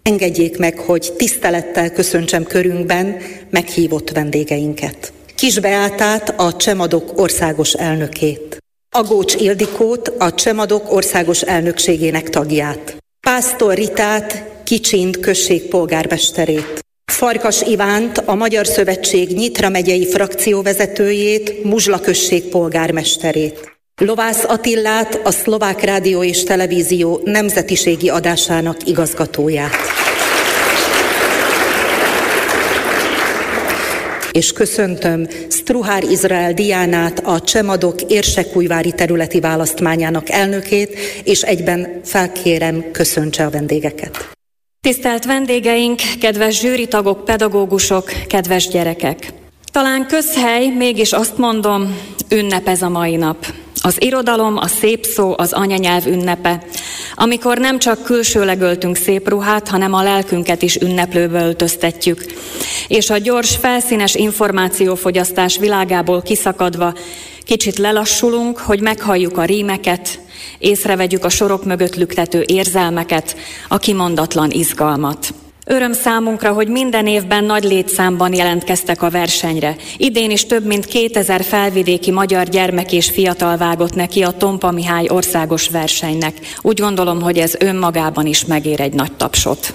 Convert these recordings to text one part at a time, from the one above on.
Engedjék meg, hogy tisztelettel köszöntsem körünkben meghívott vendégeinket. Kis Beátát, a Csemadok országos elnökét. Agócs Ildikót, a Csemadok országos elnökségének tagját. Pásztor Ritát, Kicsind község polgármesterét. Farkas Ivánt, a Magyar Szövetség Nyitra megyei frakcióvezetőjét, Muzsla község polgármesterét. Lovász Attillát, a Szlovák Rádió és Televízió nemzetiségi adásának igazgatóját. És köszöntöm Struhár Izrael Diánát, a Csemadok érsekújvári területi választmányának elnökét, és egyben felkérem, köszöntse a vendégeket. Tisztelt vendégeink, kedves zsűritagok, pedagógusok, kedves gyerekek! Talán közhely, mégis azt mondom, ünnep ez a mai nap. Az irodalom, a szép szó, az anyanyelv ünnepe, amikor nem csak külsőleg öltünk szép ruhát, hanem a lelkünket is ünneplőbe öltöztetjük, és a gyors, felszínes információfogyasztás világából kiszakadva kicsit lelassulunk, hogy meghalljuk a rímeket, észrevegyük a sorok mögött lüktető érzelmeket, a kimondatlan izgalmat. Öröm számunkra, hogy minden évben nagy létszámban jelentkeztek a versenyre. Idén is több mint 2000 felvidéki magyar gyermek és fiatal vágott neki a Tompa Mihály országos versenynek. Úgy gondolom, hogy ez önmagában is megér egy nagy tapsot.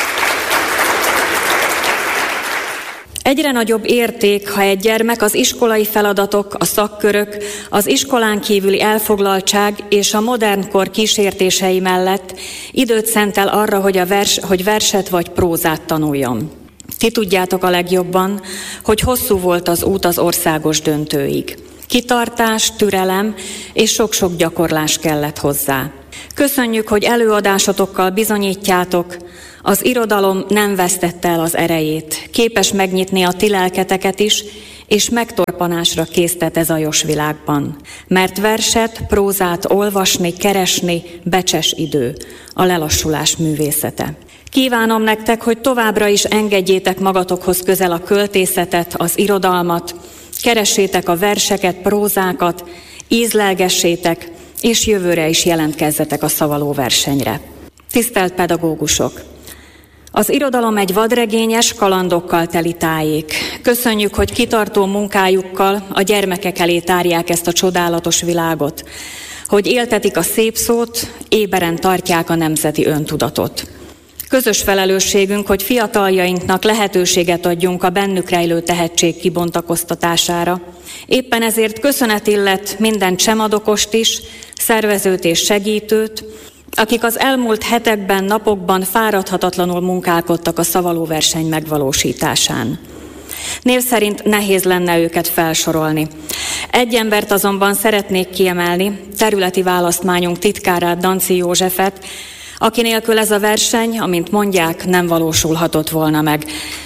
Egyre nagyobb érték, ha egy gyermek az iskolai feladatok, a szakkörök, az iskolán kívüli elfoglaltság és a modern kor kísértései mellett időt szentel arra, hogy verset vagy prózát tanuljon. Ti tudjátok a legjobban, hogy hosszú volt az út az országos döntőig. Kitartás, türelem és sok-sok gyakorlás kellett hozzá. Köszönjük, hogy előadásotokkal bizonyítjátok, az irodalom nem vesztette el az erejét, képes megnyitni a ti lelketeket is, és megtorpanásra késztet ez a jós világban. Mert verset, prózát olvasni, keresni becses idő, a lelassulás művészete. Kívánom nektek, hogy továbbra is engedjétek magatokhoz közel a költészetet, az irodalmat, keressétek a verseket, prózákat, ízlelgessétek, és jövőre is jelentkezzetek a szavaló versenyre. Tisztelt pedagógusok! Az irodalom egy vadregényes, kalandokkal teli tájék. Köszönjük, hogy kitartó munkájukkal a gyermekek elé tárják ezt a csodálatos világot, hogy éltetik a szép szót, éberen tartják a nemzeti öntudatot. Közös felelősségünk, hogy fiataljainknak lehetőséget adjunk a bennük rejlő tehetség kibontakoztatására. Éppen ezért köszönet illet minden csemadokost is, szervezőt és segítőt, akik az elmúlt hetekben, napokban fáradhatatlanul munkálkodtak a szavalóverseny megvalósításán. Név szerint nehéz lenne őket felsorolni. Egy embert azonban szeretnék kiemelni, területi választmányunk titkárát, Danci Józsefet, aki nélkül ez a verseny, amint mondják, nem valósulhatott volna meg.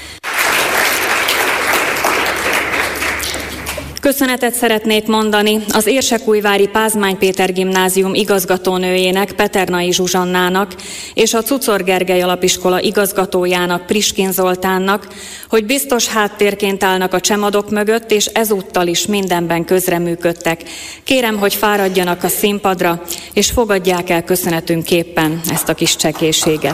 Köszönetet szeretnék mondani az érsekújvári Pázmány Péter Gimnázium igazgatónőjének, Peternai Zsuzsannának és a Cucor Gergely Alapiskola igazgatójának, Priskin Zoltánnak, hogy biztos háttérként állnak a csemadok mögött, és ezúttal is mindenben közreműködtek. Kérem, hogy fáradjanak a színpadra, és fogadják el köszönetünkképpen ezt a kis csekéséget.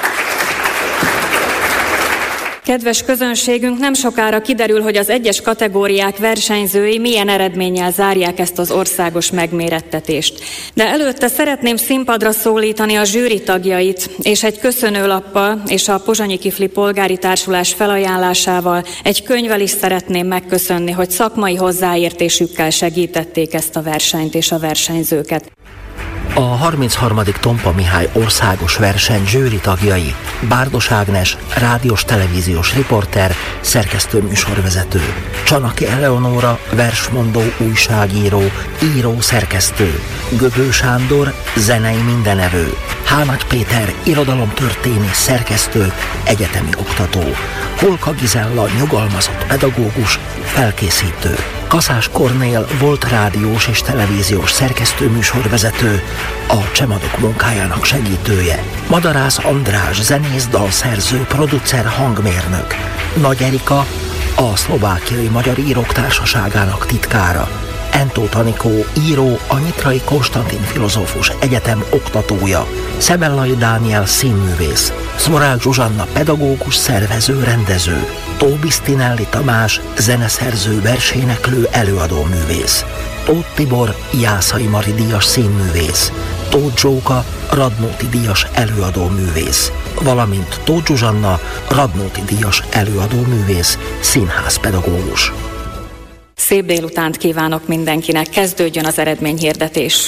Kedves közönségünk, nem sokára kiderül, hogy az egyes kategóriák versenyzői milyen eredménnyel zárják ezt az országos megmérettetést. De előtte szeretném színpadra szólítani a zsűri tagjait, és egy köszönőlappal és a Pozsonyi Kifli Polgári Társulás felajánlásával egy könyvvel is szeretném megköszönni, hogy szakmai hozzáértésükkel segítették ezt a versenyt és a versenyzőket. A 33. Tompa Mihály országos verseny zsűri tagjai: Bárdos Ágnes, rádiós televíziós riporter, szerkesztő műsorvezető; Csanaki Eleonóra, versmondó, újságíró, író, szerkesztő; Göbő Sándor, zenei mindenevő; Hánagy Péter, irodalomtörténész, szerkesztő, egyetemi oktató; Holka Gizella, nyugalmazott pedagógus, felkészítő; Kaszás Kornél, volt rádiós és televíziós szerkesztő műsorvezető, a Csemadok munkájának segítője; Madarász András, zenész, dalszerző, producer, hangmérnök; Nagy Erika, a Szlovákiai Magyar Írók Társaságának titkára; Tóth Anikó író, a Nyitrai Konstantin Filozófus Egyetem oktatója, Szemellai Dániel színművész, Szmorák Zsuzsanna pedagógus, szervező, rendező, Tóbisz Tinelli Tamás zeneszerző, verséneklő, előadóművész, Tóth Tibor Jászai Mari díjas színművész, Tóth Zsóka Radnóti díjas előadóművész, valamint Tóth Zsuzsanna Radnóti díjas előadóművész, színházpedagógus. Szép délutánt kívánok mindenkinek, kezdődjön az eredményhirdetés.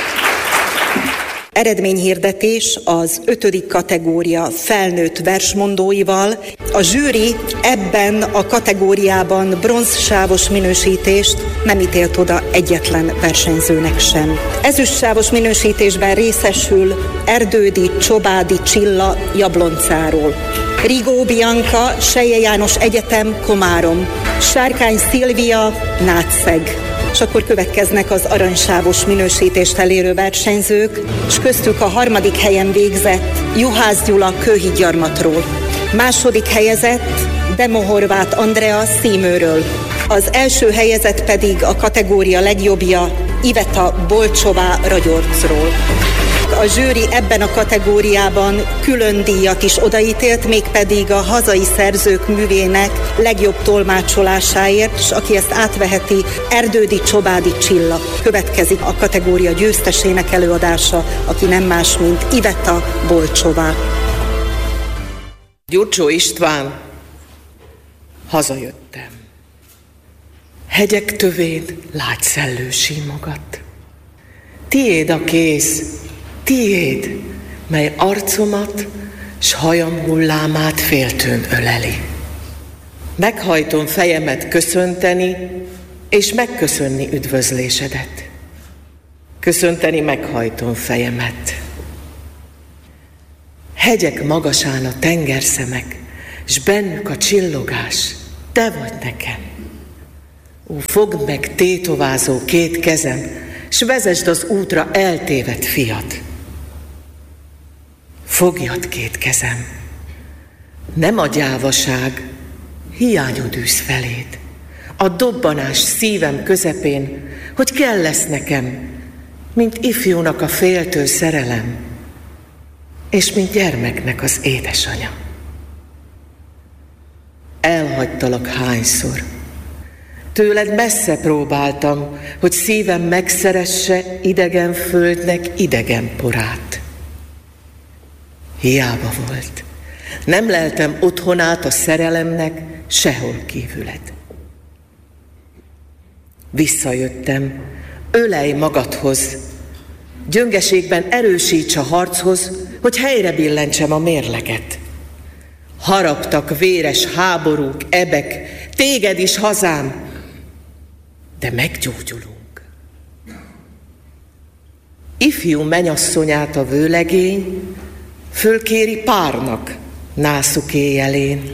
Eredményhirdetés az 5. kategória felnőtt versmondóival. A zsűri ebben a kategóriában bronzsávos minősítést nem ítélt oda egyetlen versenyzőnek sem. Ezüstsávos minősítésben részesül Erdődy Csobádi Csilla Jabloncáról, Rigó Bianca Selye János Egyetem Komárom, Sárkány Szilvia Nátszeg. És akkor következnek az aranysávos minősítést elérő versenyzők, és köztük a 3. helyen végzett Juhász Gyula Kőhídgyarmatról. 2. helyezett Demo Horváth Andrea Szímőről. Az első helyezett pedig a kategória legjobbja Iveta Bolcsová Ragyorcról. A zsűri ebben a kategóriában külön díjat is odaítélt, mégpedig a hazai szerzők művének legjobb tolmácsolásáért, és aki ezt átveheti, Erdődy Csobádi Csilla. Következik a kategória győztesének előadása, aki nem más, mint Iveta Bolcsová. Gyurcsó István, hazajöttem. Hegyek tövén lágy szellő símogat. Tiéd a kéz, tiéd, mely arcomat s hajam hullámát féltőn öleli. Meghajtom fejemet köszönteni, és megköszönni üdvözlésedet. Köszönteni meghajtom fejemet. Hegyek magasán a tengerszemek, s bennük a csillogás, te vagy nekem. Ó, fogd meg tétovázó 2 kezem, s vezesd az útra eltévedt fiat. Fogjad 2 kezem, nem a gyávaság, hiányod űz feléd, a dobbanás szívem közepén, hogy kell lesz nekem, mint ifjúnak a féltő szerelem, és mint gyermeknek az édesanya. Elhagytalak hányszor, tőled messze próbáltam, hogy szívem megszeresse idegen földnek idegen porát. Hiába volt, nem leltem otthonát a szerelemnek sehol kívüled. Visszajöttem, ölelj magadhoz, gyöngeségben erősíts a harchoz, hogy helyre billentsem a mérleget. Haraptak véres háborúk, ebek, téged is hazám, de meggyógyulunk. Ifjú menyasszonyát a vőlegény fölkéri párnak nászuk éjjelén.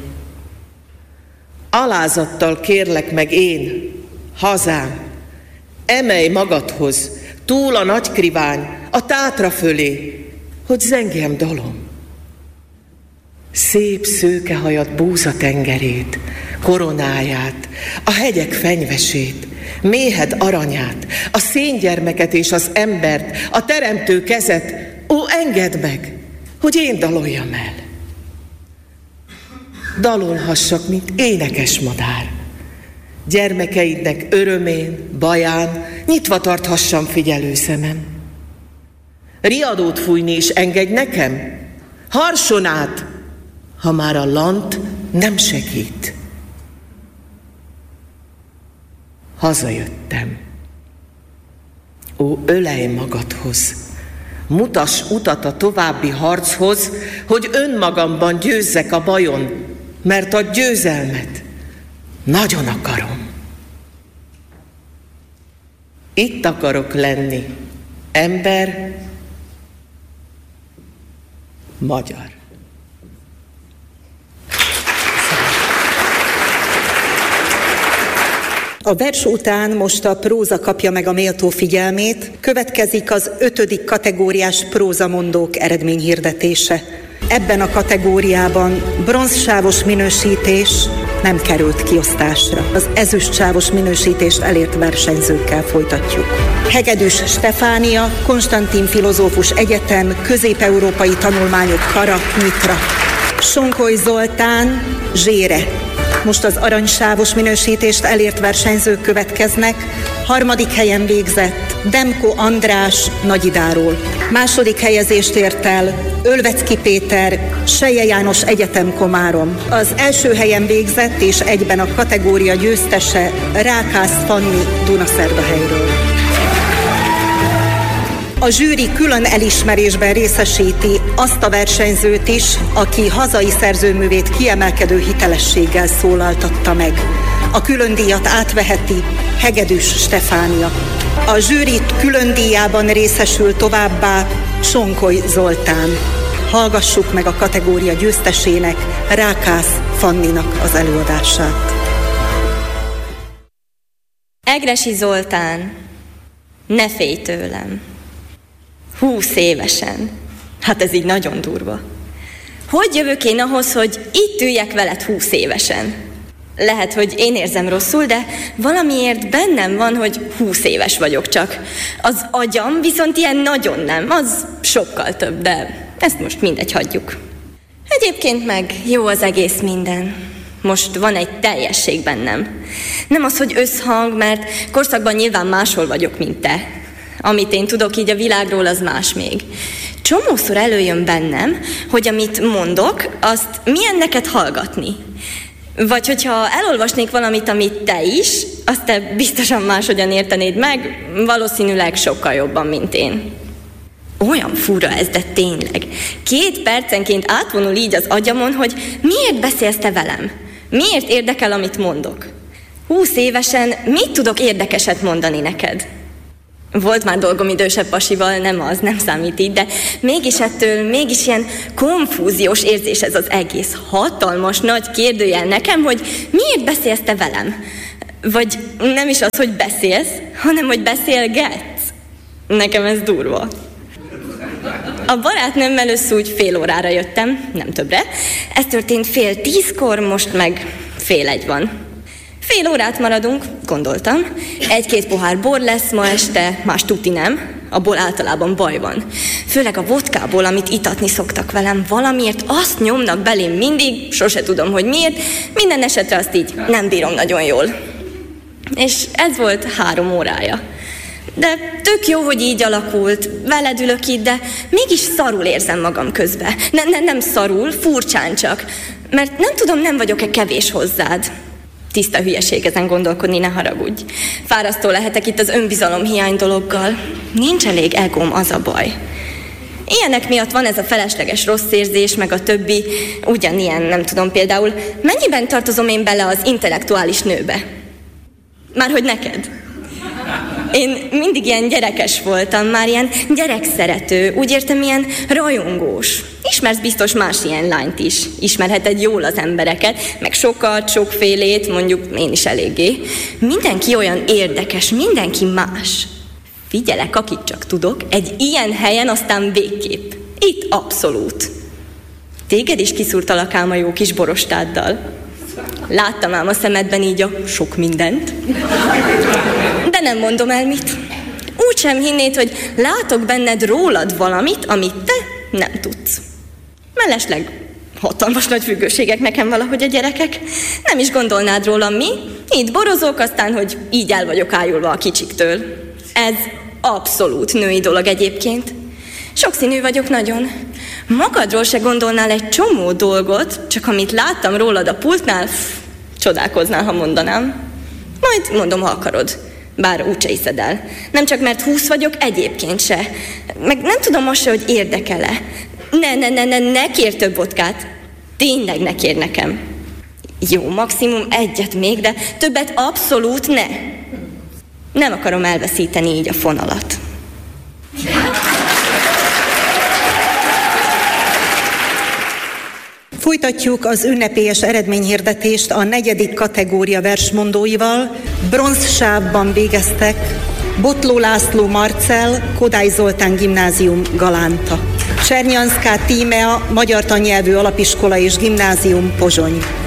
Alázattal kérlek meg én, hazám, emelj magadhoz, túl a Nagykrivány, a Tátra fölé, hogy zengjem dalom. Szép szőkehajad búzatengerét, koronáját, a hegyek fenyvesét, méhed aranyát, a széngyermeket és az embert, a teremtő kezet, ó, engedd meg, hogy én daloljam el. Dalolhassak, mint énekes madár. Gyermekeidnek örömén, baján nyitva tarthassam figyelő szemem. Riadót fújni is engedj nekem, harsonát, ha már a lant nem segít. Hazajöttem. Ó, ölelj magadhoz, mutass utat a további harchoz, hogy önmagamban győzzek a bajon, mert a győzelmet nagyon akarom. Itt akarok lenni, ember, magyar. A vers után most a próza kapja meg a méltó figyelmét, következik az 5. kategóriás prózamondók eredményhirdetése. Ebben a kategóriában bronzsávos minősítés nem került kiosztásra. Az ezüstsávos minősítést elért versenyzőkkel folytatjuk. Hegedűs Stefánia, Konstantin Filozófus Egyetem, Közép-Európai Tanulmányok Kara, Nyitra. Sonkoly Zoltán, Zsére. Most az aranysávos minősítést elért versenyzők következnek. 3. helyen végzett Demko András, Nagyidáról. 2. helyezést ért el Ölvecki Péter, Selye János Egyetem, Komárom. Az 1. helyen végzett és egyben a kategória győztese Rákász Fanni, Dunaszerdahelyről. A zsűri külön elismerésben részesíti azt a versenyzőt is, aki hazai szerzőművét kiemelkedő hitelességgel szólaltatta meg. A külön díjat átveheti Hegedűs Stefánia. A zsűri külön díjában részesül továbbá Sonkoly Zoltán. Hallgassuk meg a kategória győztesének, Rákász Fanninak az előadását. Egressy Zoltán, ne félj tőlem. 20 évesen. Hát ez így nagyon durva. Hogy jövök én ahhoz, hogy itt üljek veled 20 évesen? Lehet, hogy én érzem rosszul, de valamiért bennem van, hogy 20 éves vagyok csak. Az agyam viszont ilyen nagyon nem, az sokkal több, de ezt most mindegy, hagyjuk. Egyébként meg jó az egész minden. Most van egy teljesség bennem. Nem az, hogy összhang, mert korszakban nyilván máshol vagyok, mint te. Amit én tudok így a világról, az más még. Csomószor előjön bennem, hogy amit mondok, azt milyen neked hallgatni. Vagy hogyha elolvasnék valamit, amit te is, azt te biztosan máshogyan értenéd meg, valószínűleg sokkal jobban, mint én. Olyan fura ez, de tényleg. 2 percenként átvonul így az agyamon, hogy miért beszélsz te velem? Miért érdekel, amit mondok? 20 évesen mit tudok érdekeset mondani neked? Volt már dolgom idősebb pasival, nem számít így, de mégis ettől mégis ilyen konfúziós érzés ez az egész. Hatalmas nagy kérdőjel nekem, hogy miért beszélsz te velem? Vagy nem is az, hogy beszélsz, hanem hogy beszélgetsz. Nekem ez durva. A barátnőmmel úgy fél órára jöttem, nem többre. Ez történt 9:30, most meg 12:30 van. Fél órát maradunk, gondoltam. 1-2 pohár bor lesz ma este, más tuti nem. Abból általában baj van. Főleg a vodkából, amit itatni szoktak velem. Valamiért azt nyomnak belém mindig, sose tudom, hogy miért. Minden esetre azt így nem bírom nagyon jól. És ez volt 3 órája. De tök jó, hogy így alakult, veled ülök itt, de mégis szarul érzem magam közben. Nem szarul, furcsán csak. Mert nem tudom, nem vagyok-e kevés hozzád. Tiszta hülyeség ezen gondolkodni, ne haragudj. Fárasztó lehetek itt az önbizalomhiány dologgal. Nincs elég egóm, az a baj. Ilyenek miatt van ez a felesleges rossz érzés, meg a többi ugyanilyen, nem tudom, például mennyiben tartozom én bele az intellektuális nőbe? Márhogy neked. Én mindig ilyen gyerekes voltam, már ilyen gyerekszerető, úgy értem, ilyen rajongós. Ismersz biztos más ilyen lányt is. Ismerheted jól az embereket, meg sokat, sokfélét, mondjuk én is eléggé. Mindenki olyan érdekes, mindenki más. Figyelek, akit csak tudok, egy ilyen helyen aztán végképp. Itt abszolút. Téged is kiszúrtalak ám a jó kis borostáddal. Láttam ám a szemedben így a sok mindent. De nem mondom el mit. Úgy sem hinnéd, hogy látok benned rólad valamit, amit te nem tudsz. Mellesleg hatalmas nagy függőségek nekem valahogy a gyerekek. Nem is gondolnád rólam mi? Itt borozok, aztán, hogy így el vagyok ájulva a kicsiktől. Ez abszolút női dolog egyébként. Sokszínű vagyok nagyon. Magadról se gondolnál egy csomó dolgot, csak amit láttam rólad a pultnál, csodálkoznál, ha mondanám. Majd mondom, ha akarod. Bár úgyse hiszed el. Nem csak mert 20 vagyok, egyébként se. Meg nem tudom azt se, hogy érdekel-e. Ne kérj több vodkát. Tényleg ne kérj nekem. Jó, maximum 1 még, de többet abszolút ne. Nem akarom elveszíteni így a fonalat. Folytatjuk az ünnepélyes eredményhirdetést a 4. kategória versmondóival. Bronzsávban végeztek Botló László Marcell, Kodály Zoltán Gimnázium, Galánta. Csernyanszká Tímea, Magyar Tannyelvű Alapiskola és Gimnázium, Pozsony.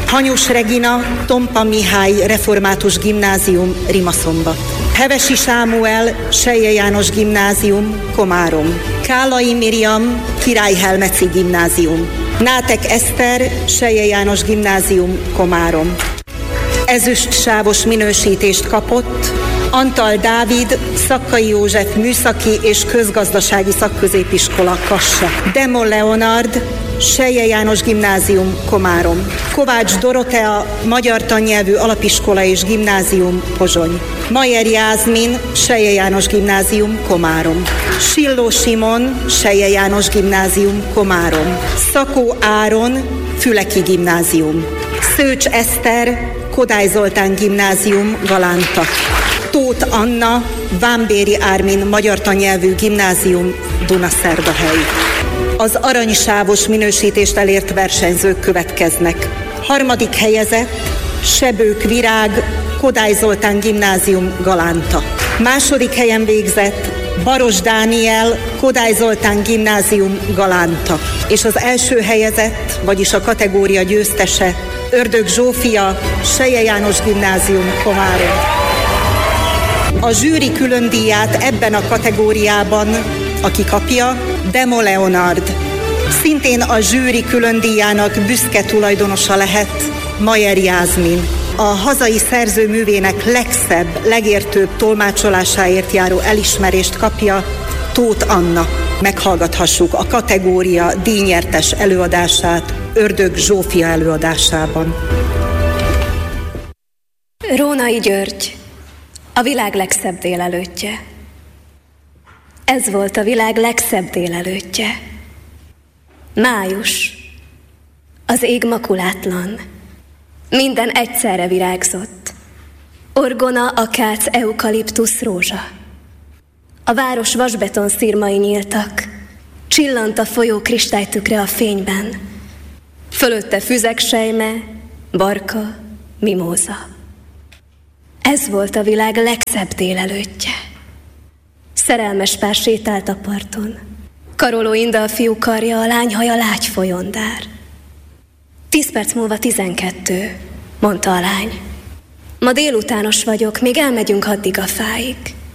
Hanyos Regina, Tompa Mihály Református Gimnázium, Rimaszombat. Hevesi Sámuel, Selye János Gimnázium, Komárom. Kálai Miriam, Királyhelmeci Gimnázium. Nátek Eszter, Selye János Gimnázium, Komárom. Ezüstsávos minősítést kapott Antal Dávid, Szakkai József Műszaki és Közgazdasági Szakközépiskola, Kassa. Demo Leonard, Selye János Gimnázium, Komárom. Kovács Dorotea, Magyar Tannyelvű Alapiskola és Gimnázium, Pozsony. Mayer Jászmin, Selye János Gimnázium, Komárom. Silló Simon, Selye János Gimnázium, Komárom. Szakó Áron, Füleki Gimnázium. Szőcs Eszter, Kodály Zoltán Gimnázium, Galánta. Tóth Anna, Vámbéri Ármin Magyar Tannyelvű Gimnázium, Dunaszerdahely. Az aranysávos minősítést elért versenyzők következnek. 3. helyezett Sebők Virág, Kodály Zoltán Gimnázium, Galánta. 2. helyen végzett Baros Dániel, Kodály Zoltán Gimnázium, Galánta. És az 1. helyezett, vagyis a kategória győztese Ördög Zsófia, Selye János Gimnázium, Komárom. A zsűri különdíját ebben a kategóriában, aki kapja, Demo Leonard. Szintén a zsűri különdíjának büszke tulajdonosa lehet Mayer Jászmin. A hazai szerzőművének legszebb, legértőbb tolmácsolásáért járó elismerést kapja Tóth Anna. Meghallgathassuk a kategória díjnyertes előadását Ördög Zsófia előadásában. Rónai György, a világ legszebb délelőttje. Ez volt a világ legszebb délelőttje. Május, az ég makulátlan, minden egyszerre virágzott. Orgona, akác, eukaliptusz, rózsa. A város vasbeton szirmai nyíltak, csillant a folyó kristálytükre a fényben. Fölötte füzek sejme, barka, mimóza. Ez volt a világ legszebb délelőttje. Szerelmes pár sétált a parton. Karoló inda a fiú karja, a lány haja lágy folyondár. 10 perc múlva 12, mondta a lány. Ma délutános vagyok, még elmegyünk addig a fáig.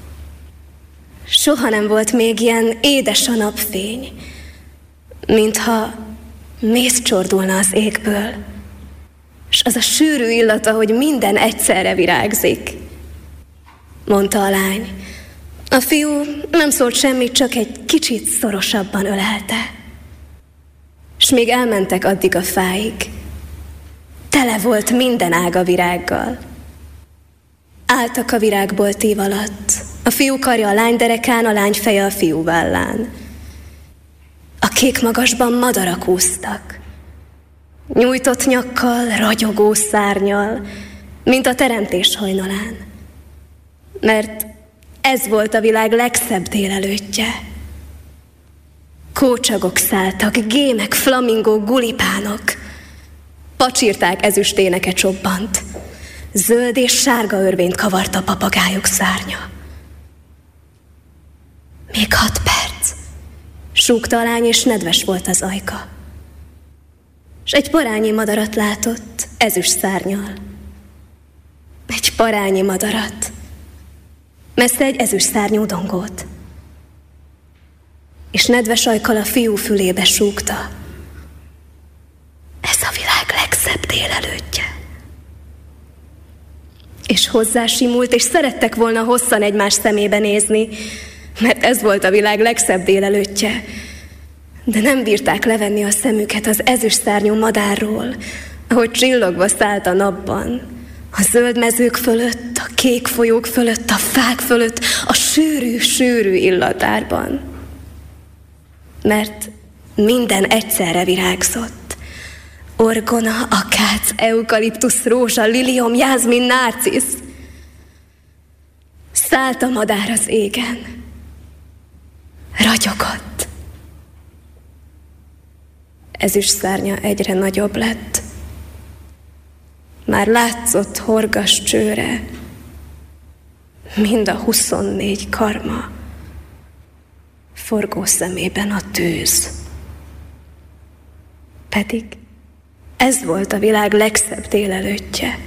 Soha nem volt még ilyen édes a napfény, mintha méz csordulna az égből, s az a sűrű illata, hogy minden egyszerre virágzik, mondta a lány. A fiú nem szólt semmit, csak egy kicsit szorosabban ölelte. S még elmentek addig a fáig. Tele volt minden ága virággal. Álltak a virágboltív alatt. A fiú karja a lány derekán, a lány feje a fiú vállán. A kék magasban madarak úsztak. Nyújtott nyakkal, ragyogó szárnnyal, mint a teremtés hajnalán. Mert ez volt a világ legszebb délelőttje. Kócsagok szálltak, gémek, flamingók, gulipánok. Pacsirták ezüsténeke csobbant. Zöld és sárga örvényt kavart a papagájok szárnya. Még 6 perc, súgta a lány, és nedves volt az ajka. S egy parányi madarat látott, ezüst szárnnyal. Egy parányi madarat. Messze egy ezüst szárnyú dongót. És nedves ajkkal a fiú fülébe súgta. Ez a világ legszebb délelőttje. És hozzásimult, és szerettek volna hosszan egymás szemébe nézni, mert ez volt a világ legszebb délelőttje. De nem bírták levenni a szemüket az ezüst szárnyú madárról, ahogy csillogva szállt a napban, a zöld mezők fölött, a kék folyók fölött, a fák fölött, a sűrű illatárban. Mert minden egyszerre virágzott. Orgona, akác, eukaliptusz, rózsa, lilium, jászmin, nárcisz. Szállt a madár az égen. Ragyogott. Ezüst szárnya egyre nagyobb lett. Már látszott horgas csőre, mind a 24 karma, forgó szemében a tűz. Pedig Ez volt a világ legszebb délelőttje.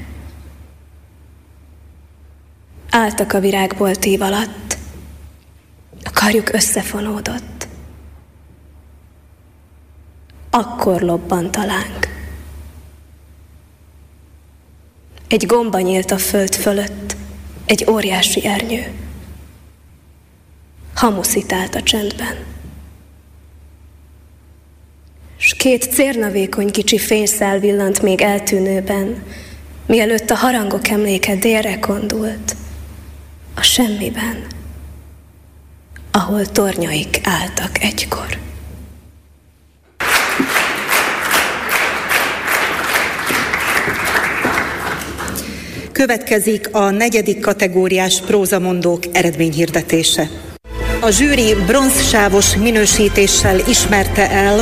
Álltak a virágboltív alatt, a karjuk összefonódott. Akkor lobbant a láng. Egy gomba nyílt a föld fölött, egy óriási ernyő. Hamuszitált a csendben. S 2 cérnavékony kicsi fényszál villant még eltűnőben, mielőtt a harangok emléke délre kondult, a semmiben, ahol tornyaik álltak egykor. Következik a 4. kategóriás prózamondók eredményhirdetése. A zsűri bronzsávos minősítéssel ismerte el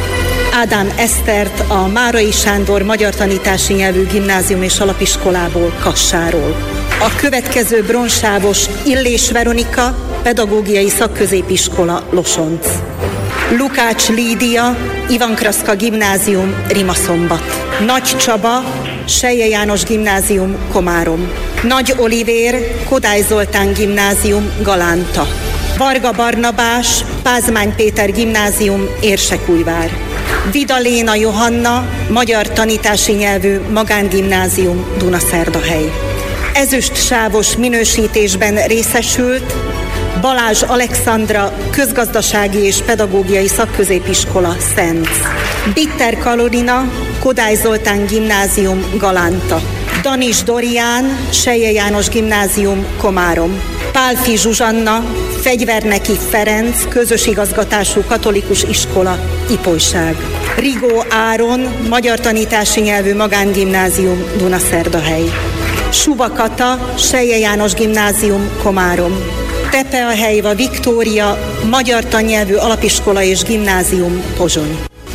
Ádám Esztert a Márai Sándor Magyar Tanítási Nyelvű Gimnázium és Alapiskolából, Kassáról. A következő bronzsávos Illés Veronika, Pedagógiai Szakközépiskola, Losonc. Lukács Lídia, Ivan Kraszka Gimnázium, Rimaszombat. Nagy Csaba, Selye János Gimnázium, Komárom. Nagy Olivér, Kodály Zoltán Gimnázium, Galánta. Varga Barnabás, Pázmány Péter Gimnázium, Érsekújvár. Vida Léna Johanna, Magyar Tanítási Nyelvű Magángimnázium, Dunaszerdahely. Ezüstsávos minősítésben részesült Balázs Alexandra, Közgazdasági és Pedagógiai Szakközépiskola, Szenc. Bitter Karolina, Kodály Zoltán Gimnázium, Galánta. Danis Dorián, Selye János Gimnázium, Komárom. Pálfi Zsuzsanna, Fegyverneki Ferenc, Közösigazgatású Katolikus Iskola, Ipolyság. Rigó Áron, Magyar Tanítási Nyelvű Magángimnázium, Dunaszerdahely. Suba Kata, Selye János Gimnázium, Komárom. Tepeahelyva Viktória, Magyar Tannyelvű Alapiskola és Gimnázium, Pozsony.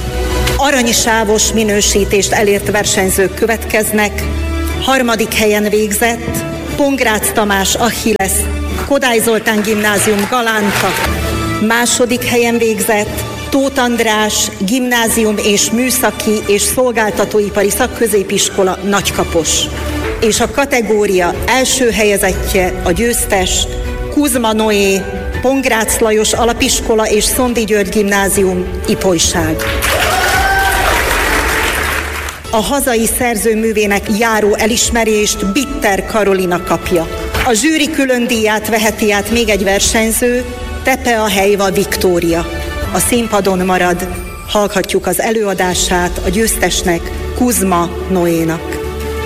Aranysávos minősítést elért versenyzők következnek. 3. helyen végzett Pongrác Tamás Achilles, Kodály Zoltán Gimnázium, Galánta. 2. helyen végzett Tóth András, Gimnázium és Műszaki és Szolgáltatóipari Szakközépiskola, Nagykapos. És a kategória első helyezettje, a győztes, Kuzma Noé, Pongrác Lajos Alapiskola és Szondi György Gimnázium, Ipolyság. A hazai szerzőművének járó elismerést Bitter Karolina kapja. A zsűri külön díját veheti át még egy versenyző, Tepeahelyva Viktória. A színpadon marad, hallgatjuk az előadását a győztesnek, Kuzma Noénak.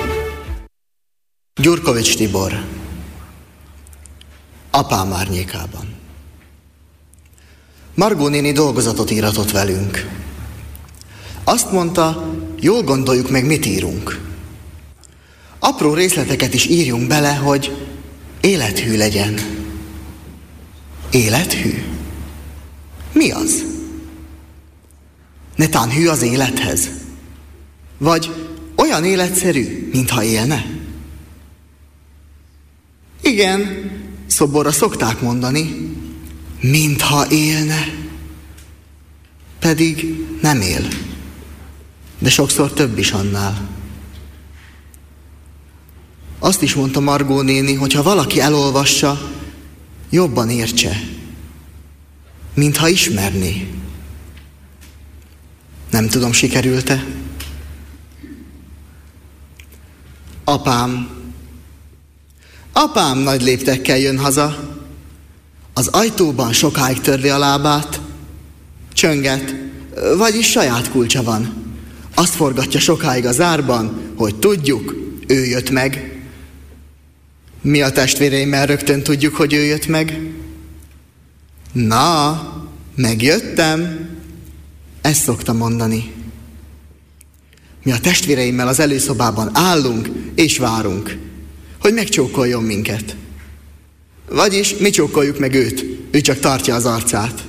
Gyurkovics Tibor. Apám árnyékában. Margó néni dolgozatot íratott velünk. Azt mondta, jól gondoljuk meg, mit írunk. Apró részleteket is írjunk bele, hogy élethű legyen. Élethű? Mi az? Netán hű az élethez? Vagy olyan életszerű, mintha élne? Igen, szoborra szokták mondani, mintha élne. Pedig nem él. De sokszor több is annál. Azt is mondta Margó néni, hogy ha valaki elolvassa, jobban értse, mintha ismerné. Nem tudom, sikerült-e? Apám nagy léptekkel jön haza, az ajtóban sokáig törvi a lábát, csönget, vagyis saját kulcsa van. Azt forgatja sokáig a zárban, hogy tudjuk, ő jött meg. Mi a testvéreimmel rögtön tudjuk, hogy ő jött meg. Na, megjöttem. Ezt szoktam mondani. Mi a testvéreimmel az előszobában állunk és várunk, hogy megcsókoljon minket. Vagyis mi csókoljuk meg őt, ő csak tartja az arcát.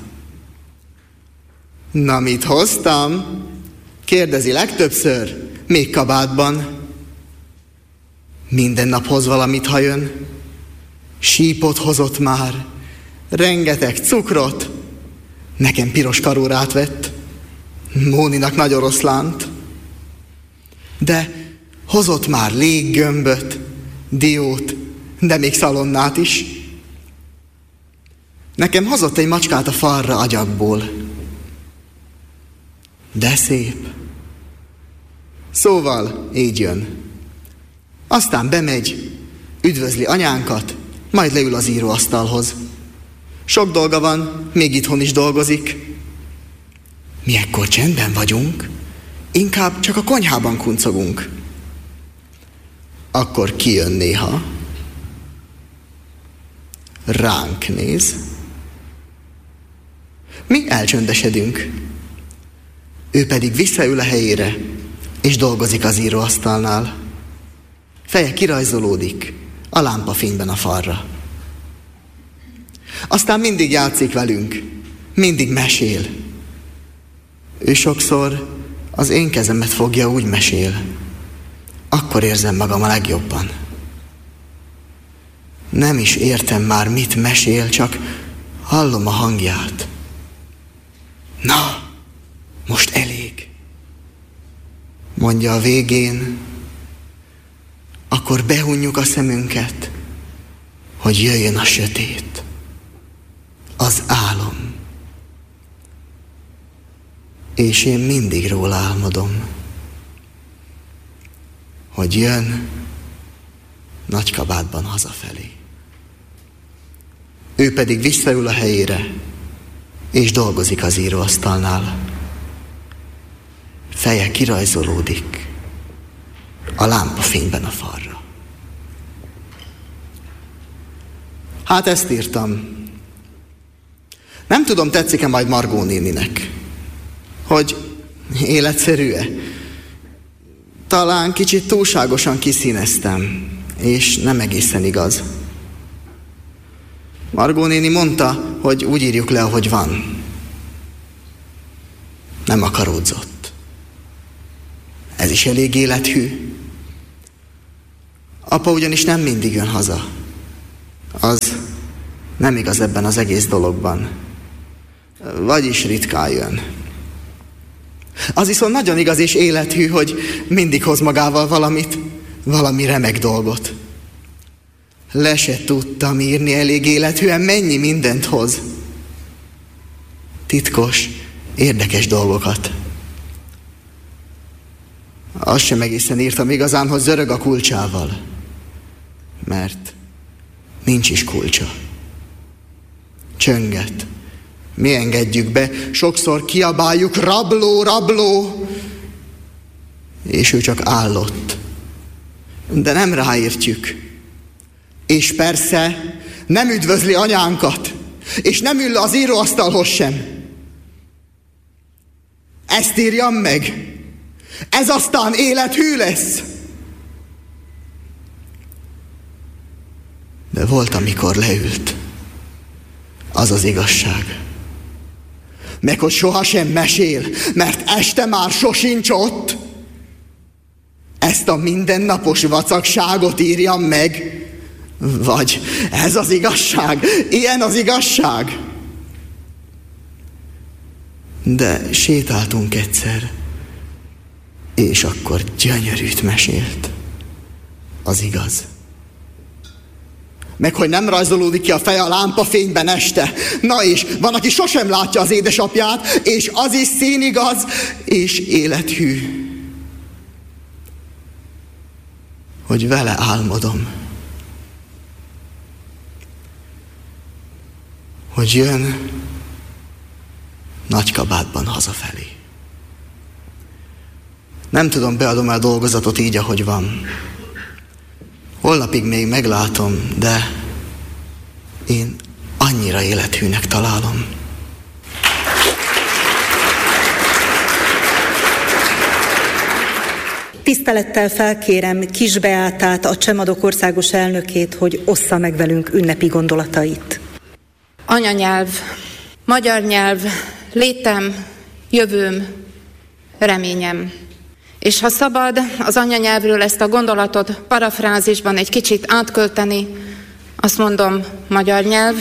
Na, mit hoztam? Kérdezi legtöbbször, még kabátban. Minden nap hoz valamit, ha jön. Sípot hozott már, rengeteg cukrot. Nekem piros karórát vett, Móninak nagy oroszlánt. de hozott már léggömböt, diót, de még szalonnát is. Nekem hozott egy macskát a falra agyagból. De szép. Szóval így jön. Aztán bemegy, üdvözli anyánkat, majd leül az íróasztalhoz. Sok dolga van, még itthon is dolgozik. Mi ekkor csendben vagyunk, inkább csak a konyhában kuncogunk. Akkor kijön néha, ránk néz. Mi elcsöndesedünk. Ő pedig visszaül a helyére, és dolgozik az íróasztalnál. Feje kirajzolódik a lámpafényben a falra. Aztán mindig játszik velünk, mindig mesél. Ő sokszor az én kezemet fogja, úgy mesél. Akkor érzem magam a legjobban. Nem is értem már, mit mesél, csak hallom a hangját. Na, most elég, mondja a végén. Akkor behunjuk a szemünket, hogy jöjjön a sötét, az álom. És én mindig róla álmodom, hogy jön nagy kabátban hazafelé. Ő pedig visszaül a helyére, és dolgozik az íróasztalnál. Feje kirajzolódik a lámpafényben a falra. Hát ezt írtam. Nem tudom, tetszik-e majd Margó néninek, hogy életszerű-e. Talán kicsit túlságosan kiszíneztem, és nem egészen igaz. Margó néni mondta, hogy úgy írjuk le, ahogy van. Nem akaródzott. Ez is elég élethű. Apa ugyanis nem mindig jön haza. Az nem igaz ebben az egész dologban. Vagyis ritkán jön. Az viszont nagyon igaz és élethű, hogy mindig hoz magával valamit, valami remek dolgot. Le se tudtam írni elég élethűen, mennyi mindent hoz. Titkos, érdekes dolgokat. Azt sem egészen írtam igazán, hogy zörög a kulcsával. Mert nincs is kulcsa. Csönget. Mi engedjük be, sokszor kiabáljuk, rabló, rabló. És ő csak állott. De nem ráértjük. És persze nem üdvözli anyánkat, és nem ül az íróasztalhoz sem. Ezt írjam meg. Ez aztán élethű lesz. De volt, amikor leült. Az az igazság. Meg hogy sohasem mesél, mert este már sosincs ott. Ezt a mindennapos vacakságot írjam meg. Vagy ez az igazság, ilyen az igazság. De sétáltunk egyszer, és akkor gyönyörűt mesélt. Az igaz. Meg hogy nem rajzolódik ki a feje a lámpafényben este. Na és van, aki sosem látja az édesapját, és az is színigaz, és élethű. Hogy vele álmodom. Hogy jön nagy kabátban hazafelé. Nem tudom, beadom el a dolgozatot így, ahogy van. Holnapig még meglátom, de én annyira élethűnek találom. Tisztelettel felkérem Kis Beátát, a Csemadok országos elnökét, hogy ossza meg velünk ünnepi gondolatait. Anyanyelv, magyar nyelv, létem, jövőm, reményem. És ha szabad az anyanyelvről ezt a gondolatot parafrázisban egy kicsit átkölteni, azt mondom, magyar nyelv,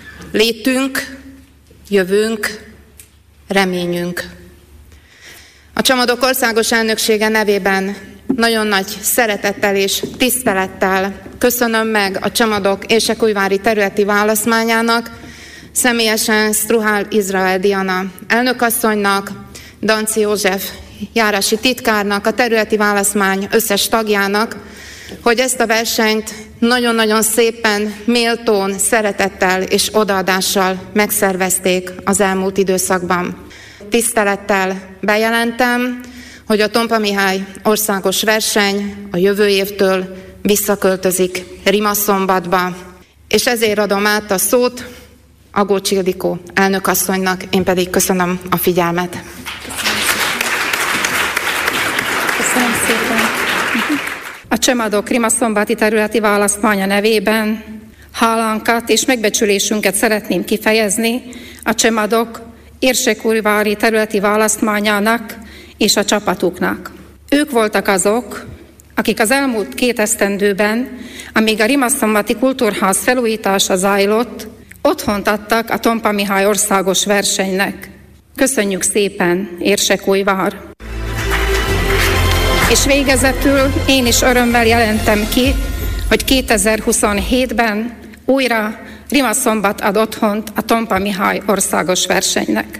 létünk, jövőnk, reményünk. A Csemadok országos elnöksége nevében nagyon nagy szeretettel és tisztelettel köszönöm meg a Csemadok Érsekújvári területi választmányának, személyesen Struhál Izrael Diana elnökasszonynak, Danci József járási titkárnak, a területi választmány összes tagjának, hogy ezt a versenyt nagyon-nagyon szépen, méltón, szeretettel és odaadással megszervezték az elmúlt időszakban. Tisztelettel bejelentem, hogy a Tompa Mihály országos verseny a jövő évtől visszaköltözik Rimaszombatba, és ezért adom át a szót Agócs Ildikó elnökasszonynak, én pedig köszönöm a figyelmet. Köszönöm szépen. A Csemadok Rimaszombati területi választmánya nevében hálánkat és megbecsülésünket szeretném kifejezni a Csemadok Érsekújvári területi választmányának és a csapatuknak. Ők voltak azok, akik az elmúlt 2 esztendőben, amíg a Rimaszombati Kultúrház felújítása zajlott, otthont adtak a Tompa Mihály országos versenynek. Köszönjük szépen, Érsekújvár! És végezetül én is örömmel jelentem ki, hogy 2027-ben újra Rimaszombat ad otthont a Tompa Mihály országos versenynek.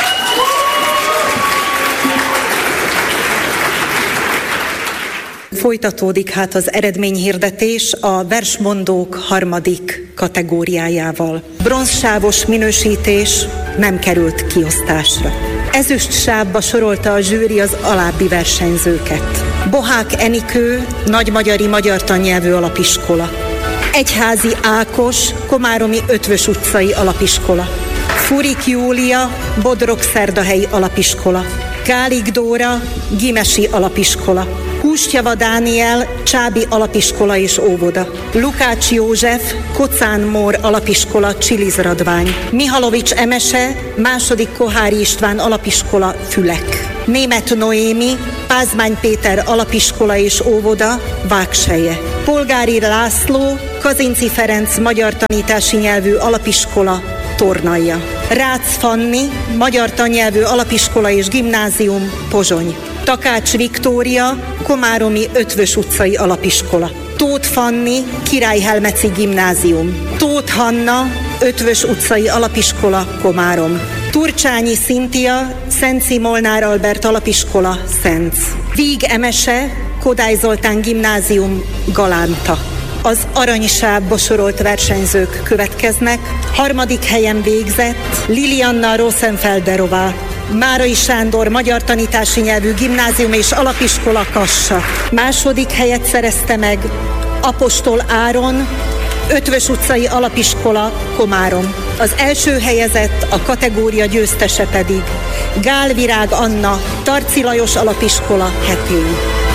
Folytatódik hát az eredményhirdetés a versmondók 3. kategóriájával. Bronzsávos minősítés nem került kiosztásra. Ezüst sávba sorolta a zsűri az alábbi versenyzőket. Bohák Enikő, Nagymagyari Magyar Tannyelvű Alapiskola. Egyházi Ákos, Komáromi Ötvös utcai Alapiskola. Furik Júlia, Bodrog-Szerdahelyi Alapiskola. Gálik Dóra, Gimesi Alapiskola. Hústjava Dániel, Csábi Alapiskola és óvoda. Lukács József, Kocán Mór Alapiskola, Csilizradvány. Mihalovics Emese, II. Kohári István Alapiskola, Fülek. Németh Noémi, Pázmány Péter Alapiskola és óvoda, Vágselye. Polgári László, Kazinczy Ferenc Magyar Tanítási Nyelvű Alapiskola, Tornalja. Rácz Fanni, Magyar Tannyelvű Alapiskola és Gimnázium, Pozsony. Takács Viktória, Komáromi Ötvös utcai Alapiskola. Tóth Fanni, Királyhelmeci Gimnázium. Tóth Hanna, Ötvös utcai Alapiskola, Komárom. Turcsányi Szintia, Szenci Molnár Albert Alapiskola, Szenc. Víg Emese, Kodály Zoltán Gimnázium, Galánta. Az aranysávba sorolt versenyzők következnek. 3. helyen végzett Lilianna Rosenfelderová, Márai Sándor Magyar Tanítási Nyelvű Gimnázium és Alapiskola, Kassa. 2. helyet szerezte meg Apostol Áron, Ötvös utcai Alapiskola, Komárom. Az első helyezett, a kategória győztese pedig Gál Virág Anna, Tarczy Lajos Alapiskola, Hetény.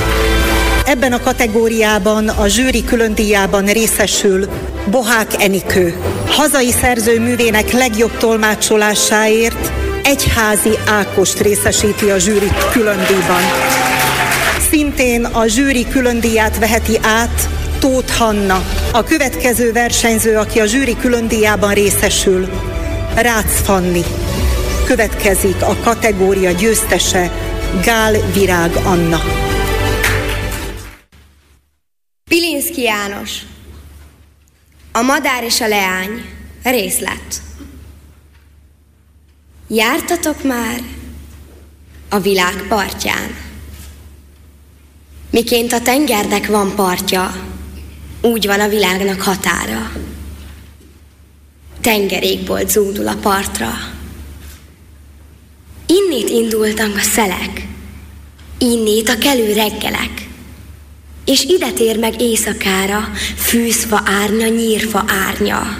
Ebben a kategóriában a zsűri különdíjában részesül Bohák Enikő. Hazai szerzőművének legjobb tolmácsolásáért Egyházi Ákost részesíti a zsűri különdíjban. Szintén a zsűri különdíját veheti át Tóth Hanna. A következő versenyző, aki a zsűri különdíjában részesül, Rácz Fanni. Következik a kategória győztese, Gál Virág Anna. Pilinszky János. A madár és a leány. Részlet. Jártatok már a világ partján? Miként a tengernek van partja, úgy van a világnak határa. Tengerékbolt zúdul a partra. Innét indultak a szelek, innét a kelő reggelek, és ide tér meg éjszakára fűzfa árnya, nyírfa árnya.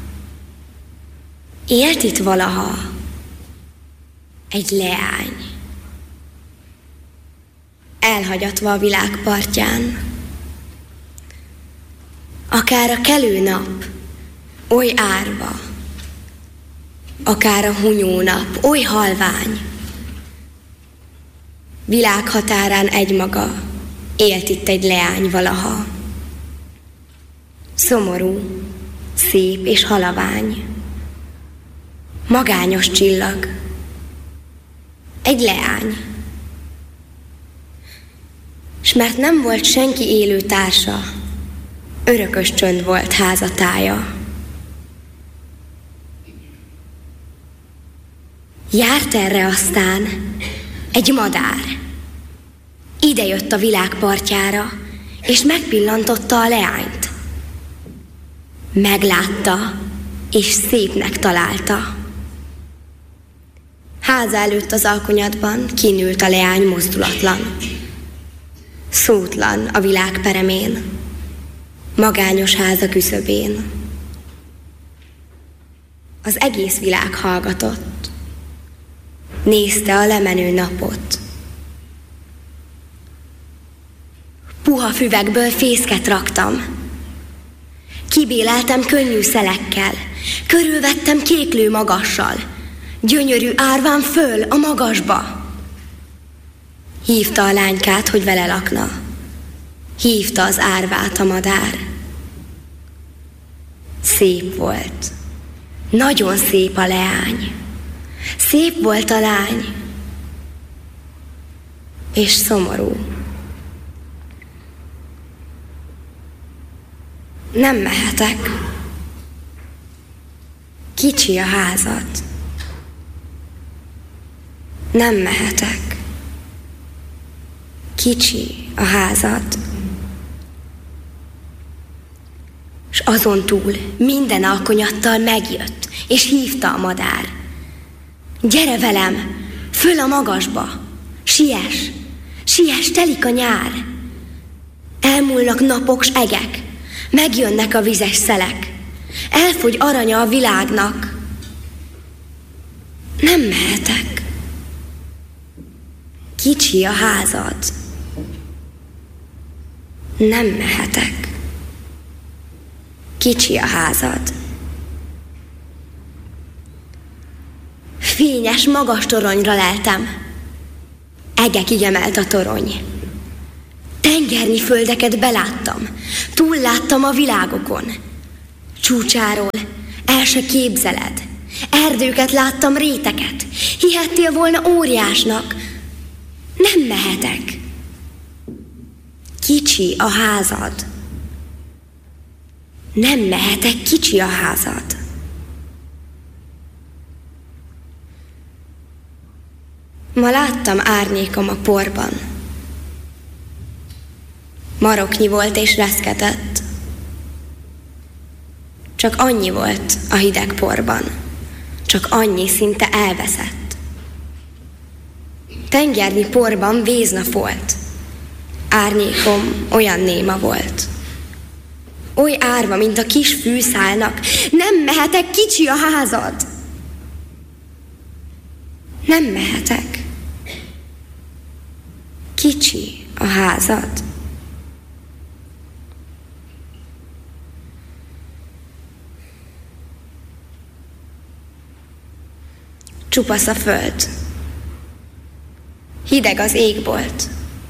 Élt itt valaha egy leány, elhagyatva a világ partján. Akár a kelő nap, oly árva, akár a hunyó nap, oly halvány. Világhatárán egymaga élt itt egy leány valaha. Szomorú, szép és halavány. Magányos csillag. Egy leány. s mert nem volt senki élő társa, örökös csönd volt házatája. Járt erre aztán egy madár. Ide jött a világ partjára, és megpillantotta a leányt. Meglátta, és szépnek találta. Háza előtt az alkonyatban kinült a leány mozdulatlan. Szótlan a világ peremén, magányos háza küszöbén. Az egész világ hallgatott, nézte a lemenő napot. Puha füvekből fészket raktam, kibéleltem könnyű szelekkel, körülvettem kéklő magassal, gyönyörű árván föl a magasba. Hívta a lánykát, hogy vele lakna, hívta az árvát a madár. Szép volt, nagyon szép a leány, szép volt a lány, és szomorú. Nem mehetek. Kicsi a házad. Nem mehetek. Kicsi a házad. És azon túl minden alkonyattal megjött, és hívta a madár. Gyere velem, föl a magasba, siess, siess, telik a nyár. Elmúlnak napok s egek, megjönnek a vizes szelek, elfogy aranya a világnak. Nem mehetek. Kicsi a házad. Nem mehetek. Kicsi a házad. Fényes, magas toronyra leltem. Egekig emelt a torony. Tengernyi földeket beláttam, túlláttam a világokon. Csúcsáról el se képzeled, erdőket láttam, réteket, hihettél volna óriásnak. Nem mehetek. Kicsi a házad. Nem mehetek, kicsi a házad. Ma láttam árnyékom a porban. Maroknyi volt és reszketett. Csak annyi volt a hideg porban. Csak annyi, szinte elveszett. Tengernyi porban véznap volt. Árnyékom olyan néma volt. Oly árva, mint a kis fűszálnak. Nem mehetek, kicsi a házad. Nem mehetek. Kicsi a házad. Csupasz a föld. Hideg az égbolt.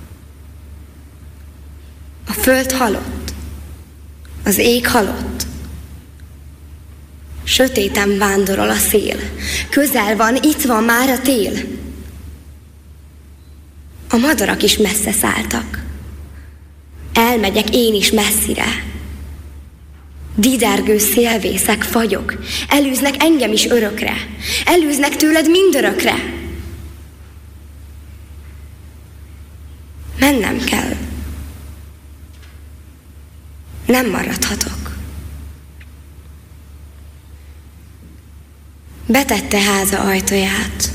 A föld halott. Az ég halott. Sötéten vándorol a szél. Közel van, itt van már a tél. A madarak is messze szálltak. Elmegyek én is messzire. Didergő szélvészek, fagyok, elűznek engem is örökre, elűznek tőled mindörökre. Mennem kell. Nem maradhatok. Betette háza ajtaját.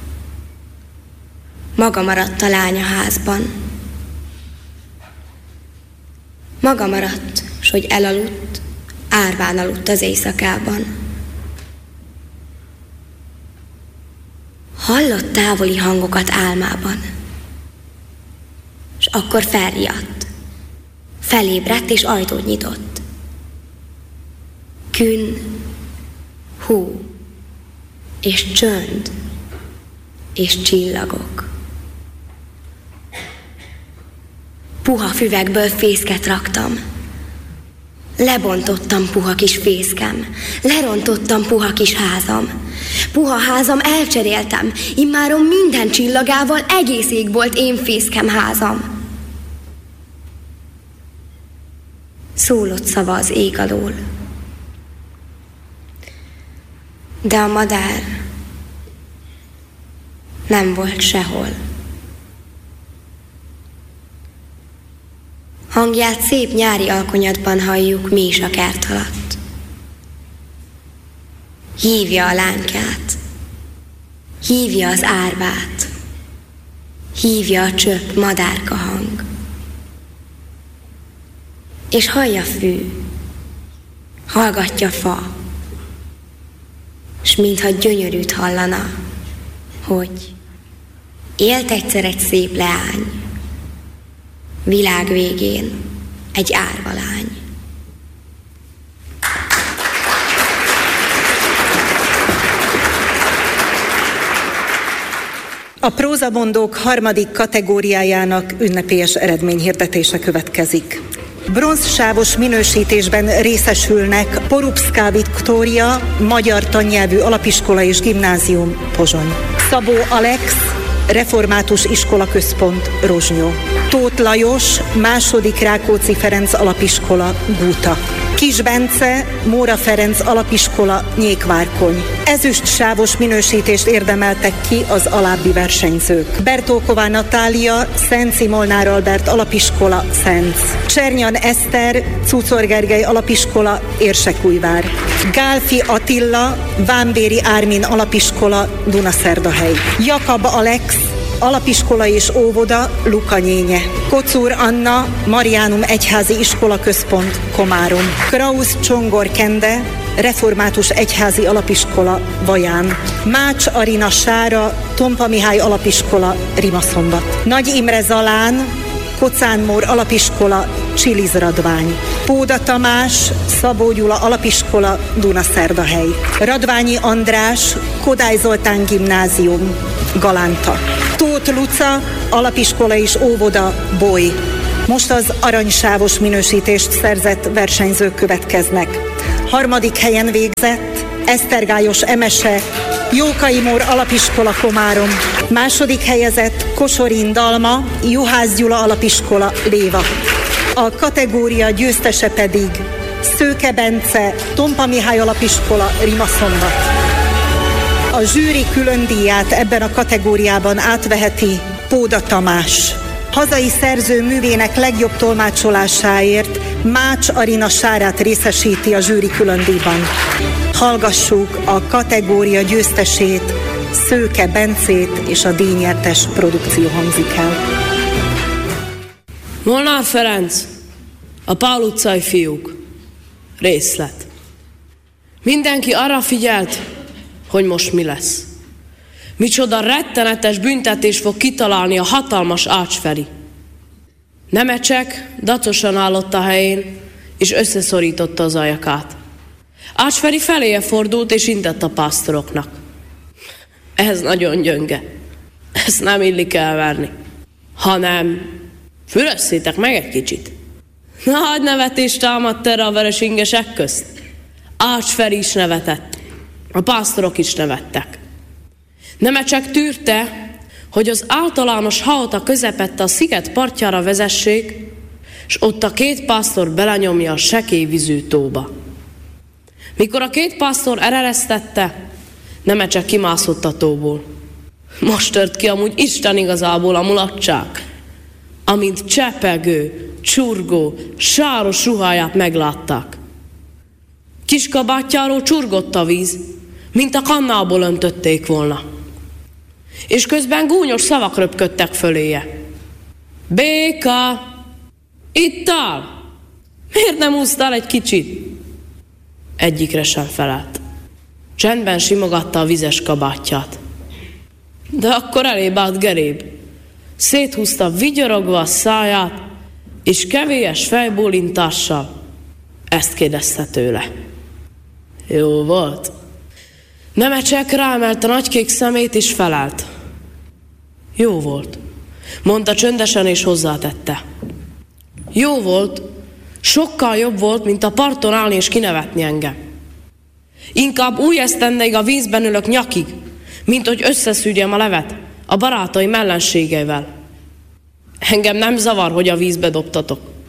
Maga maradt a lány a házban. Maga maradt, s hogy elaludt, árván aludt az éjszakában. Hallott távoli hangokat álmában, és akkor felriadt, felébredt és ajtót nyitott. Kün, hú, és csönd, és csillagok. Puha füvekből fészket raktam. Lebontottam puha kis fészkem, lerontottam puha kis házam. Puha házam elcseréltem, immáron minden csillagával egész ég volt én fészkem házam. szólott szava az ég alól. De a madár nem volt sehol. Hangját szép nyári alkonyatban halljuk mi is a kert alatt. Hívja a lánykát, hívja az árvát, hívja a csöpp madárka hang. És hallja fű, hallgatja fa, s mintha gyönyörűt hallana, hogy élt egyszer egy szép leány, világ végén egy árvalány. A prózamondók harmadik kategóriájának ünnepélyes eredményhirdetése következik. Bronzsávos minősítésben részesülnek Porubszká Viktória Magyar Tannyelvű Alapiskola és Gimnázium, Pozsony. Szabó Alex Református Iskolaközpont, Rozsnyó. Tóth Lajos II. Rákóczi Ferenc Alapiskola, Gúta. Kis Bence Móra Ferenc Alapiskola, Nyékvárkony. Ezüstsávos minősítést érdemeltek ki az alábbi versenyzők. Bertóková Natália Szenci Molnár Albert Alapiskola, Szenc. Csernyan Eszter Cucor Gergely Alapiskola, Érsekújvár. Gálfi Attila Vámbéri Ármin Alapiskola, Dunaszerdahely. Jakab Alex Alapiskola és óvoda, Lukanyénye. Kocúr Anna Mariánum Egyházi Iskolaközpont, Komárom. Krausz Csongor Kende Református Egyházi Alapiskola, Vaján. Mács Arina Sára Tompa Mihály Alapiskola, Rimaszombat. Nagy Imre Zalán Kocán Mór Alapiskola, Csilizradvány. Póda Tamás Szabó Gyula Alapiskola, Dunaszerdahely. Radványi András Kodály Zoltán Gimnázium, Galánta. Tóth Luca Alapiskola és óvoda, Boly. Most az aranysávos minősítést szerzett versenyzők következnek. Harmadik helyen végzett Esztergályos Emese Jókai Mór Alapiskola, Komárom. Második helyezett Kosorin Dalma Juhász Gyula Alapiskola, Léva. A kategória győztese pedig Szőke Bence Tompa Mihály Alapiskola, Rimaszombat. A zsűri külön díját ebben a kategóriában átveheti Póda Tamás. Hazai szerző művének legjobb tolmácsolásáért Mács Arina Sárát részesíti a zsűri külön díjban. Hallgassuk a kategória győztesét, Szőke Bencét, és a díjnyertes produkció hangzik el. Molnár Ferenc, a Pál utcai fiúk. Részlet. Mindenki arra figyelt, hogy most mi lesz. Micsoda rettenetes büntetés fog kitalálni a hatalmas Ács Feri. Nemecsek dacosan állott a helyén, és összeszorította az ajakát. Ács Feri feléje fordult, és intett a pásztoroknak. Ez nagyon gyönge. Ezt nem illik elverni. Hanem fülösszétek meg egy kicsit. Nagy nevetést támadt erre a veresingesek közt. Ács Feri is nevetett. A pásztorok is nevettek. Nemecsek tűrte, hogy az általános haota közepette a sziget partjára vezessék, és ott a két pásztor belenyomja a sekély vízű tóba. Mikor a két pásztor ereresztette, Nemecsek kimászott a tóból. Most tört ki amúgy Isten igazából a mulatság, amint csepegő, csurgó, sáros ruháját meglátták. Kiskabátjáról csurgott a víz, mint a kannából öntötték volna. És közben gúnyos szavak röpködtek föléje. Béka! Itt áll! Miért nem úsztál egy kicsit? Egyikre sem felelt. Csendben simogatta a vizes kabátját. De akkor elébb állt Geréb. Széthúzta vigyorogva a száját, és kevélyes fejbólintással ezt kérdezte tőle. Jó volt? Nemecsek ráemelte nagykék szemét, és felállt. Jó volt, mondta csöndesen, és hozzátette. Jó volt, sokkal jobb volt, mint a parton állni és kinevetni engem. Inkább új esztendeig a vízben ülök nyakig, mint hogy összeszűrjem a levet a barátaim ellenségeivel. Engem nem zavar, hogy a vízbe dobtatok.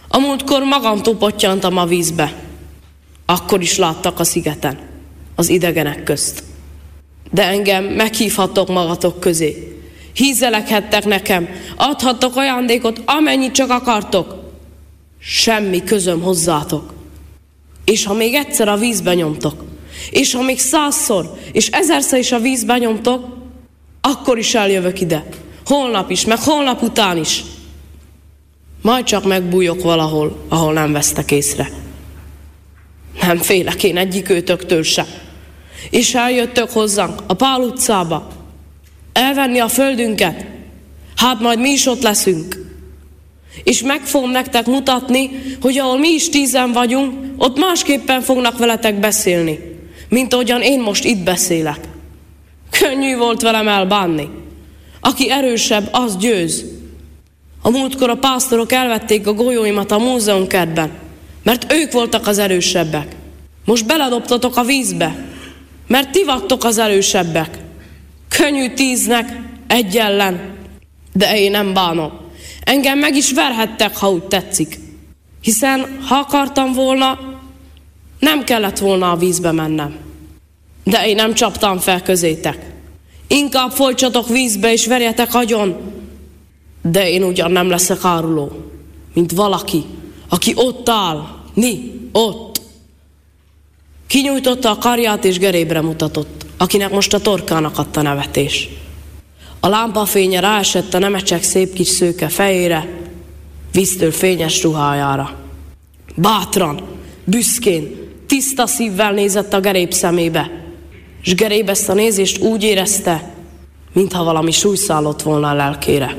A múltkor magamtól pottyantam a vízbe. Akkor is láttak a szigeten, az idegenek közt. De engem meghívhattok magatok közé. Hízelekhettek nekem, adhattok ajándékot, amennyit csak akartok. Semmi közöm hozzátok. És ha még egyszer a vízbe nyomtok, és ha még 100-szor és 1000-szer is a vízbe nyomtok, akkor is eljövök ide. Holnap is, meg holnap után is. Majd csak megbújok valahol, ahol nem vesztek észre. Nem félek én egyikőtöktől sem. És eljöttök hozzánk a Pál utcába, elvenni a földünket, hát majd mi is ott leszünk. És meg fogom nektek mutatni, hogy ahol mi is 10-en vagyunk, ott másképpen fognak veletek beszélni, mint ahogyan én most itt beszélek. Könnyű volt velem elbánni. Aki erősebb, az győz. A múltkor a pásztorok elvették a golyóimat a múzeumkertben, mert ők voltak az erősebbek. Most beledobtatok a vízbe, mert ti vagytok az erősebbek. Könnyű 10-nek, 1 ellen, de én nem bánom. Engem meg is verhettek, ha úgy tetszik. Hiszen, ha akartam volna, nem kellett volna a vízbe mennem. De én nem csaptam fel közétek. Inkább folytsatok vízbe és verjetek agyon. De én ugyan nem leszek áruló, mint valaki, aki ott áll, ott. Kinyújtotta a karját és Gerébre mutatott, akinek most a torkának adta nevetés. A lámpafénye ráesett a nemecsek szép kis szőke fejére, víztől fényes ruhájára. Bátran, büszkén, tiszta szívvel nézett a Geréb szemébe, s Geréb ezt a nézést úgy érezte, mintha valami súly szállott volna a lelkére.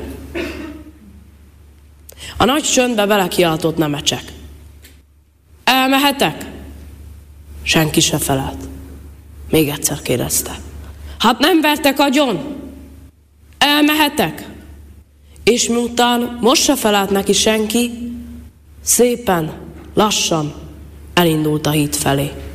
A nagy csöndbe belekiáltott nemecsek. Elmehetek? Senki se felelt. Még egyszer kérdezte. Hát nem vertek agyon? Elmehetek? És miután most se felelt neki senki, szépen, lassan elindult a híd felé.